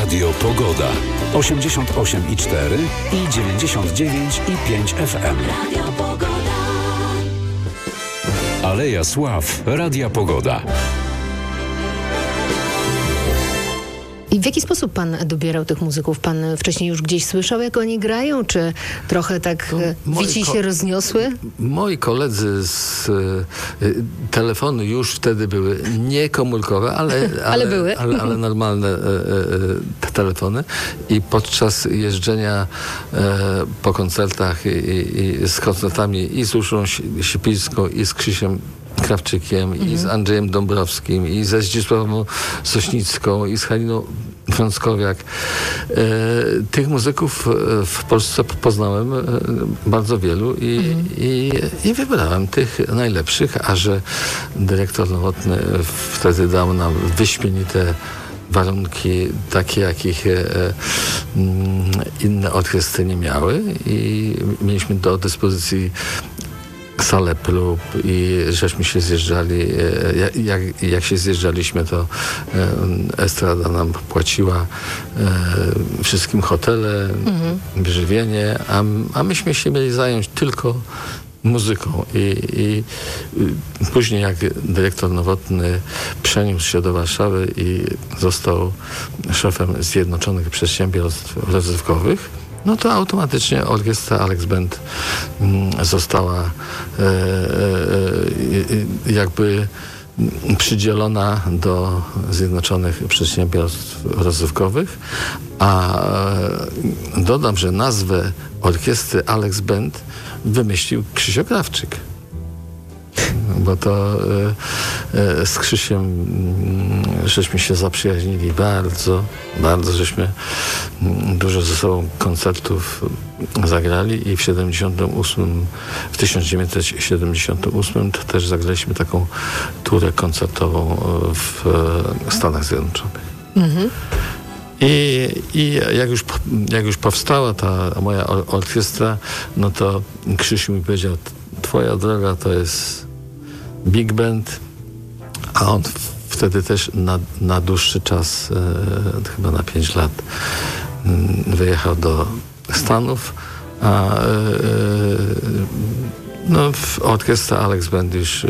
Radio Pogoda. 88,4 i 99,5 FM. Radio Pogoda. Aleja Sław. Radia Pogoda. I w jaki sposób pan dobierał tych muzyków? Pan wcześniej już gdzieś słyszał, jak oni grają? Czy trochę tak wici się rozniosły? Moi koledzy z telefony już wtedy były nie komórkowe, ale były. Ale normalne telefony. I podczas jeżdżenia po koncertach i z koncertami i z Urszulą Sipińską, i z Krzysiem Krawczykiem, i z Andrzejem Dąbrowskim, i ze Zdzisławą Sośnicką, i z Haliną Frąckowiak. Tych muzyków w Polsce poznałem bardzo wielu i wybrałem tych najlepszych, a że dyrektor Nowotny wtedy dał nam wyśmienite warunki, takie jakich inne orkiestry nie miały, i mieliśmy do dyspozycji salę prób i żeśmy się zjeżdżali. Jak się zjeżdżaliśmy, to estrada nam płaciła wszystkim hotele, żywienie, a myśmy się mieli zająć tylko muzyką. I później, jak dyrektor Nowotny przeniósł się do Warszawy i został szefem Zjednoczonych Przedsiębiorstw Rozrywkowych, no to automatycznie orkiestra Alex Band została jakby przydzielona do Zjednoczonych Przedsiębiorstw Rozrywkowych, a dodam, że nazwę orkiestry Alex Band wymyślił Krzysio Krawczyk. Bo to z Krzysiem żeśmy się zaprzyjaźnili bardzo żeśmy dużo ze sobą koncertów zagrali i w 1978 to też zagraliśmy taką turę koncertową w Stanach Zjednoczonych. I jak już powstała ta moja orkiestra, no to Krzysiu mi powiedział: twoja droga to jest big band, a on wtedy też na dłuższy czas, chyba na 5 lat, wyjechał do Stanów, a orkiestra Alex Band już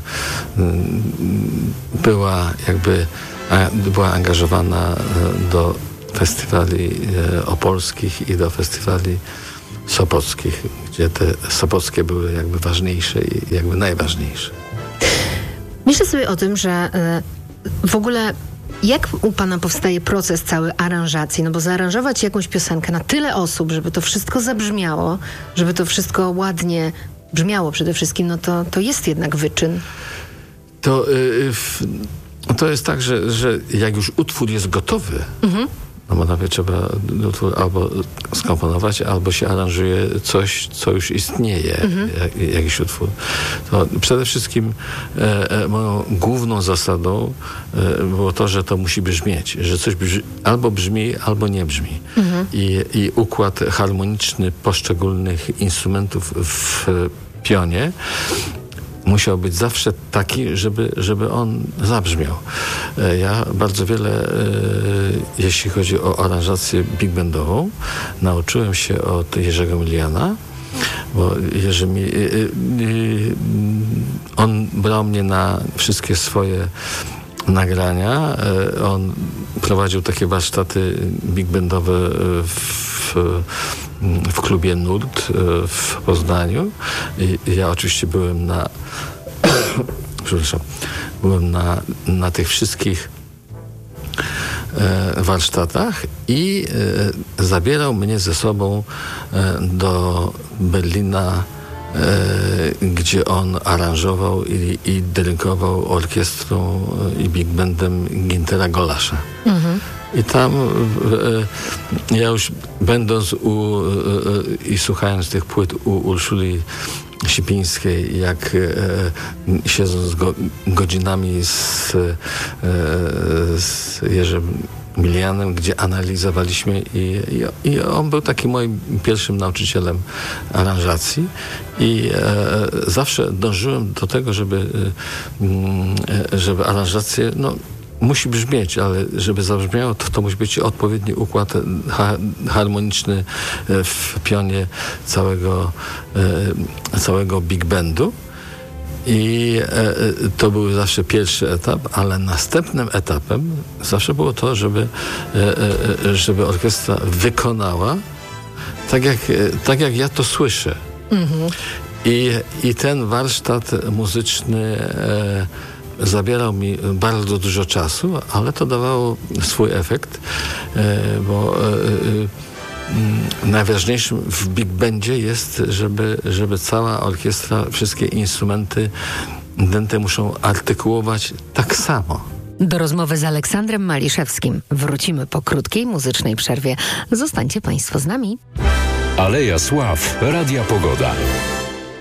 była angażowana do festiwali opolskich i do festiwali sopockich, gdzie te sopockie były jakby ważniejsze i jakby najważniejsze. Myślę sobie o tym, że w ogóle jak u pana powstaje proces cały aranżacji? No bo zaaranżować jakąś piosenkę na tyle osób, żeby to wszystko zabrzmiało, żeby to wszystko ładnie brzmiało przede wszystkim, no to jest jednak wyczyn. To jest tak, że jak już utwór jest gotowy, no bo nawet trzeba utwór albo skomponować, albo się aranżuje coś, co już istnieje, jakiś utwór. To przede wszystkim moją główną zasadą było to, że to musi brzmieć, że coś albo brzmi, albo nie brzmi. I układ harmoniczny poszczególnych instrumentów w pionie musiał być zawsze taki, żeby on zabrzmiał. Ja bardzo wiele, jeśli chodzi o aranżację big bandową, nauczyłem się od Jerzego Miliana, bo Jerzy on brał mnie na wszystkie swoje nagrania. On prowadził takie warsztaty big bandowe w klubie Nurt w Poznaniu. I ja oczywiście byłem na tych wszystkich warsztatach i zabierał mnie ze sobą do Berlina, gdzie on aranżował i dyrygował orkiestrą i big bandem Gintera Golasza. I tam ja już będąc i słuchając tych płyt u Urszuli Sipińskiej, jak siedząc godzinami z Jerzym Milianem, gdzie analizowaliśmy i on był takim moim pierwszym nauczycielem aranżacji i zawsze dążyłem do tego, żeby aranżację musi brzmieć, ale żeby zabrzmiało, to musi być odpowiedni układ harmoniczny w pionie całego big bandu. I to był zawsze pierwszy etap, ale następnym etapem zawsze było to, żeby orkiestra wykonała tak jak ja to słyszę. I ten warsztat muzyczny zabierał mi bardzo dużo czasu, ale to dawało swój efekt, bo najważniejszym w big bandzie jest, żeby cała orkiestra, wszystkie instrumenty dęte muszą artykułować tak samo. Do rozmowy z Aleksandrem Maliszewskim wrócimy po krótkiej muzycznej przerwie. Zostańcie Państwo z nami. Aleja Sław, Radia Pogoda.